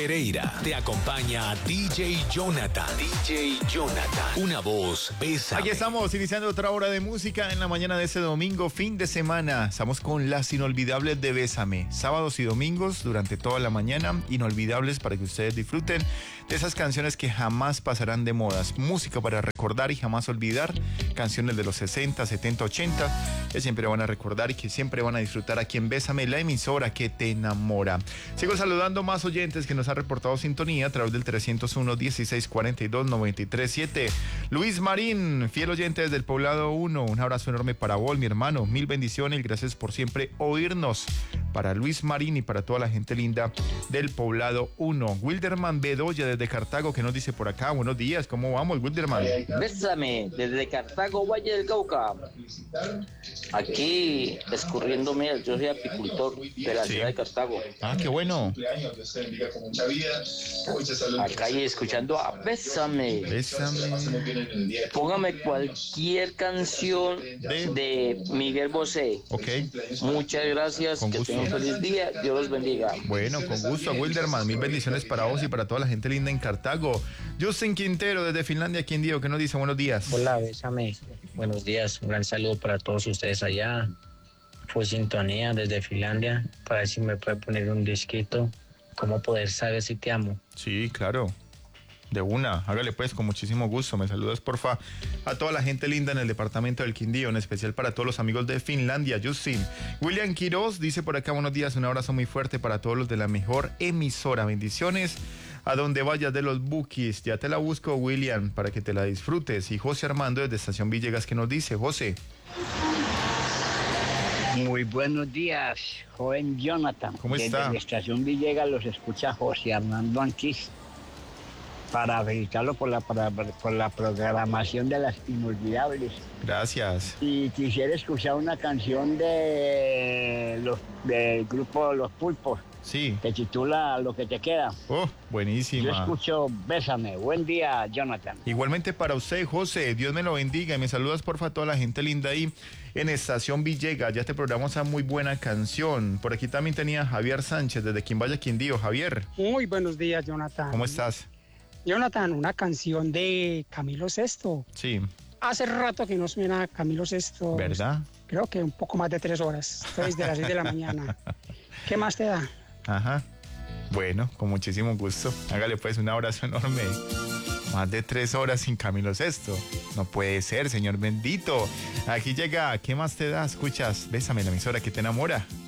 Pereira te acompaña DJ Jonathan. DJ Jonathan, una voz, Bésame. Aquí estamos iniciando otra hora de música en la mañana de ese domingo, fin de semana. Estamos con las inolvidables de Bésame. Sábados y domingos durante toda la mañana, inolvidables para que ustedes disfruten de esas canciones que jamás pasarán de modas. Música para recordar y jamás olvidar. Canciones de los 60, 70, 80 que siempre van a recordar y que siempre van a disfrutar aquí en Bésame, la emisora que te enamora. Sigo saludando más oyentes que nos han reportado sintonía a través del 301-1642-937. Luis Marín, fiel oyente desde el Poblado 1. Un abrazo enorme para vos, mi hermano. Mil bendiciones y gracias por siempre oírnos. Para Luis Marín y para toda la gente linda del Poblado 1. Wilderman Bedoya desde Cartago, que nos dice por acá. Buenos días, ¿cómo vamos, Wilderman? Bésame, desde Cartago, Valle del Cauca. Aquí, escurriéndome, yo soy apicultor de la ciudad de Cartago. Ah, qué bueno. Acá y escuchando a Bésame. Bésame. Póngame cualquier canción de Miguel Bosé. Ok. Muchas gracias, Con que gusto. tengan un feliz día, Dios los bendiga. Bueno, con gusto, Wilderman. Mil bendiciones para vos y para toda la gente linda en Cartago. Justin Quintero desde Finlandia, Quindío, que nos dice buenos días. Hola, Bésame. Buenos días. Un gran saludo para todos ustedes allá. Fue sintonía desde Finlandia para ver si me puede poner un disquito. ¿Cómo poder saber si te amo? Sí, claro. De una, hágale pues con muchísimo gusto. Me saludas porfa a toda la gente linda en el departamento del Quindío, en especial para todos los amigos de Finlandia, Justin. William Quiroz dice por acá buenos días, un abrazo muy fuerte para todos los de la mejor emisora. Bendiciones a donde vayas de los Bukis. Ya te la busco, William, para que te la disfrutes. Y José Armando desde Estación Villegas, que nos dice, José. Muy buenos días, joven Jonathan. ¿Cómo está? Desde la Estación Villegas los escucha José Armando Anquís para felicitarlo por la programación de las inolvidables. Gracias. Y quisiera escuchar una canción del grupo Los Pulpos. Sí. Que titula Lo que te queda. Oh, buenísima. Yo escucho Bésame. Buen día, Jonathan. Igualmente para usted, José, Dios me lo bendiga y me saludas porfa a toda la gente linda ahí en Estación Villegas. Ya te programamos esa muy buena canción. Por aquí también tenía Javier Sánchez desde Quimbaya, Quindío. Javier. Muy buenos días, Jonathan. ¿Cómo estás? Jonathan, una canción de Camilo Sesto. Sí. Hace rato que no suena Camilo Sesto. ¿Verdad? Creo que un poco más de 3 horas. Estoy desde las 6 de la mañana. ¿Qué más te da? Ajá. Bueno, con muchísimo gusto. Hágale pues un abrazo enorme. Más de 3 horas sin Camilo Sesto. No puede ser, Señor bendito. Aquí llega, ¿qué más te da? Escuchas, Bésame, la emisora que te enamora.